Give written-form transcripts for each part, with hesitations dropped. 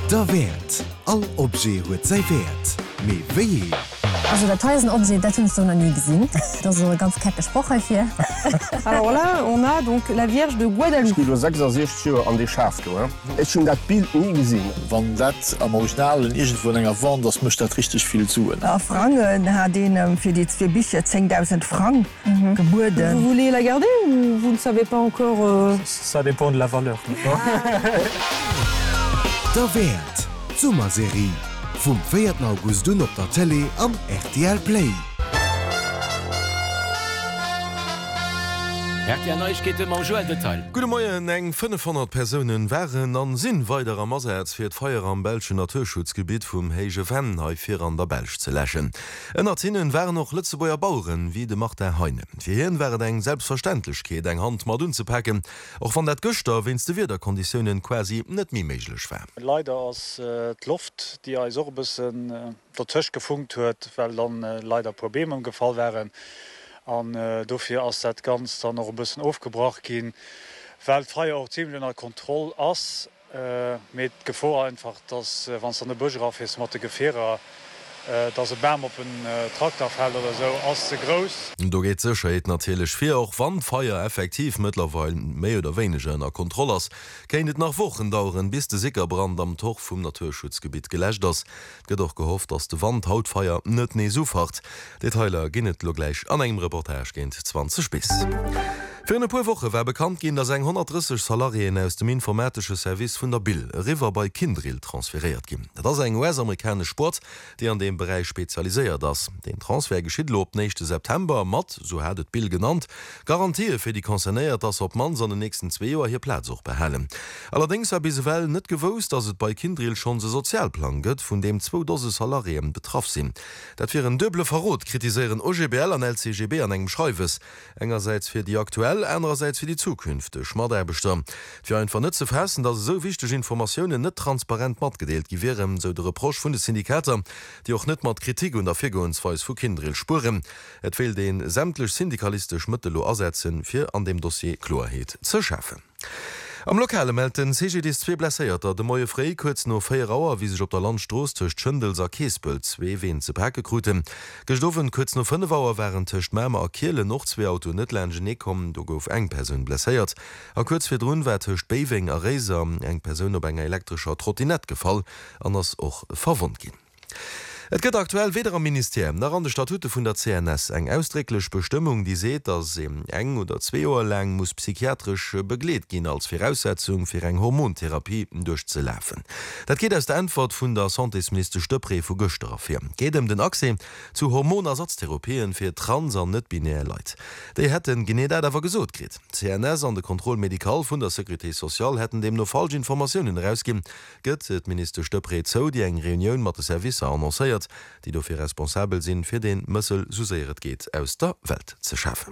Der Wert. All Obje huet sei Wert. Me wéi? Also der teuersten Objet, das hast du noch nie gesehen. Das ist so eine ganz kecke Sprache hier. Alors là, on a donc la Vierge de Guadalupe. Ich bin 66 Jahre an die Schaft. Ich habe das Bild nie gesehen. Wenn das am Original irgendwo in einer Wand, das muss das richtig viel tun. Franken hat den für die 2 Bücher 10.000 Franken geboten. Vous voulez la garder ou vous ne savez pas encore Ça dépend de la valeur. Der Wert. Sommerserie. Vom 4. August op der Tele am RTL Play. Gute Morgen, eng 500 Personen wären an sinn weiterer Masseherz fir d Feier am Belsche Naturschutzgebiet vum Heige Fenhaifir an der Belsch ze lächen. Ennnerzinnen wären noch Lützebauer Bauuren wie de macht der Heine. Fihirn wären eng Selbstverständlichkeet eng Hand mat unzupacken, och van dat Göster winst de Wiederkonditionen quasi net mi méiglech wär. Leider ass d'Luft, die als so bisssen der Tisch gefunkt huet, weil dann leider Probleme gefall wären. An dofir ass dat ganz dann noch bëssen aufgebracht gin, weil freier auch ziemlich der Kontrolle ass met Gevor einfach, dass wann an der Buger auf is mat de Gefährer, dat se Bärm op een Traktorfeld oder so ass ze groß. Do geht secheet natelech fir auch wann Feier effektiv mittlerwe méi oder wenige a Kontrollers, kennet nach Wochen dauren bis de Sickerbrand am Toch vum Naturschutzgebiet gelächt ass. Gët doch gehofft, dats de Wand Hautfeier net nee sofort. Detailer ginnet lo gleich an engem Reportage géint 20 bis. Für eine paar Woche war bekannt gehen, dass 130 Salarien aus dem informatischen Service von der Bill River bei Kindrill transferiert gehen. Das ist ein US-amerikanischer Sport, der an dem Bereich spezialisiert ist. Den Transfer geschieht ab nächsten September mit, so hat es Bill genannt, Garantie für die Konzerniert, dass ob man seine nächsten 2 Jahre hier Platz auch behalten. Allerdings habe ich well nicht gewusst, dass es bei Kindrill schon einen Sozialplan gibt, von dem 2 Dosen Salarien betroffen sind. Das für ein double Verrot kritisieren OGBL und LCGB an einem Schreives. Einerseits für die aktuelle, andererseits für die Zukunft. Schmaderbestand. Für ein Vernütze verhessen, dass so wichtige Informationen nicht transparent mitgedeelt wären, so der Reproche von den Syndikaten, die auch nicht mit Kritik und Vergehensweise für Kindrill spuren. Es will den sämtlich syndikalistisch Mittel ersetzen, für an dem Dossier Klarheit zu schaffen. Am Lokale melden CGDs 2 Blässeierter de Moie Frei kurz no 4 Auer wie sich op der Landstroos töcht Schëndels a Keespel 2 Ween ze Perke kruten. Gestoffen kurz no 5 Auer wären töcht Mämer a Kiele noch 2 Auto netläge nekom, do gouf eng Persun blässeiert. A kurz fir Drun wär töcht Beiwing a Reiser eng Persun op enger elektrischer Trottinett gefall, anders och verwund gin. Et gëtt aktuell weder am Ministerium nach an de Statute vun der CNS eng ausdricklech Bestimmung, die seet, dass eng oder 2 Joer lang muss psychiatrisch begleet gin als Voraussetzung fir eng Hormontherapie durchzuläfen. Dat geht aus der Antwort vun der Santisminister Stöpre vu Gösterfir. Geht den Akse zu Hormonersatztherapien fir trans an net binär Leiit. Dei hätten gené dat awer gesot krit. CNS an de Kontrollmedikal vun der Securité Sozial hätten dem no falsche Informationen rausgin, gëtt et Minister Stöpre zo die eng Reunion mat de Service annoncéiert, die dafür responsabel sind, für den Mëssel so sehr es geht aus der Welt zu schaffen.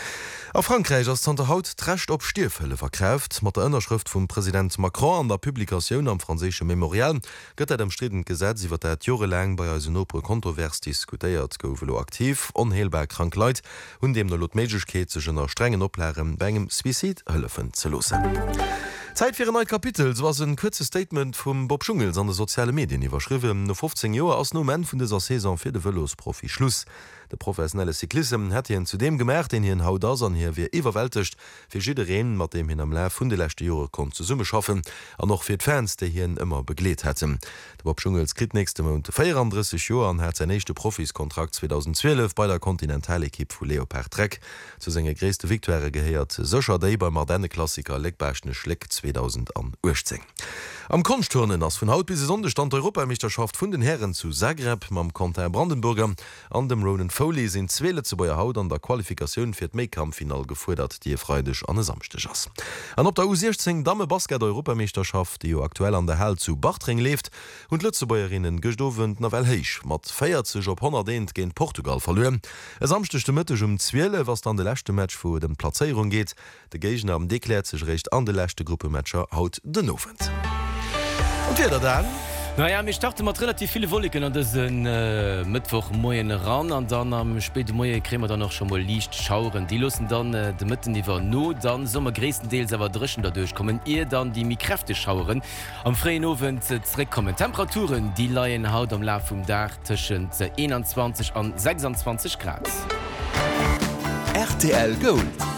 A Frankreich ass Zter Haut trächt op Stierfëlle verkräft, mat der Ënnerschrift vum Präsident Macron an der Publikaoun am franzésche Memorial gëtt dem striden Gesetz iwwer dat Joreläng bei as nopre Kontrovers diskutéiert goufelo aktiv, onheelbar krank Leiit hun dem der Lotméigkeet zechen er strengen Oplären bengem Suizid hëllefen ze losen. Zeit für ein neues Kapitel, so was ein kurzes Statement vom Bob Schungels an den sozialen Medien überschrieben. Noch 15 Jahre als Moment von dieser Saison für den Velos-Profi Schluss. Der professionelle Cyclism hat ihn zudem gemerkt, den hier in Haudasern hier wie überwältigt für jeden, mit dem ihn am Lauf von den letzten Jahren konnte zusammen schaffen, und auch für die Fans, die ihn immer begleitet hätten. Der Bob Schungels kriegt nächste Monat 34 Jahre und hat seinen nächsten Profiskontrakt 2012 bei der Continental-Equipe von Leopard Trek. Zu seiner größten Victoire gehört sicher der beim Ardennen-Klassiker Leckbeischne Schlick 2018. Am Kunstturnen ass vun Haut bis Sondestand Europameisterschaft vun den Herren zu Zagreb mam Conter Brandenburger an dem Ronan Foley sinn Zwele zu beier Haut an der Qualifikationun fir d Meikampffinal gefordert, die freudech an samstech ass. An op der U16 Dame Basket Europameisterschaft, die aktuell an der Hell zu Bachtring lebt und Lützebäuerinnen gestowen na Wellhéich mat feiert sech op 100 géint Portugal verloren. Es samstechte Mëttech 12, was dann de lächte Match vu den Platzierung geht. De Gegner am dekläert sech recht an de lächte Gruppematcher haut den Novent. Und wieder dann Naja, mir starte mat relativ viele Wolken an diesen Mittwoch moien ran an dann am späte Moie krämer dann noch schon mal Licht schauren. Die losen dann de Mitten die war no, dann sommer gräessten Deels awer drschen dadurch kommen ihr dann die mi Kräfte schauren. Am freien Ofen zurückkommen Temperaturen, die laien haut am Lauf vom Dach zwischen 21 an 26 Grad. RTL Gold.